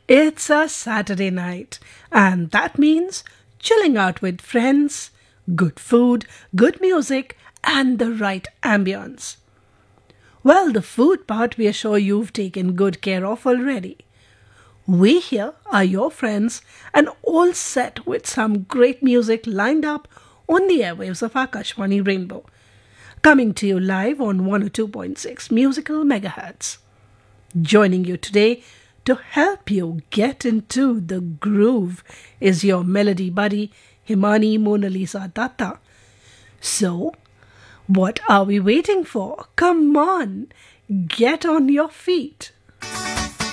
It's a Saturday night, and that means chilling out with friends, good food, good music, and the right ambience. Well, the food part we are sure you've taken good care of already. We here are your friends and all set with some great music lined up on the airwaves of Akashvani Rainbow, coming to you live on 102.6 musical megahertz. Joining you today to help you get into the groove is your melody buddy Himani Mona Lisa Datta. So, what are we waiting for? Come on, get on your feet.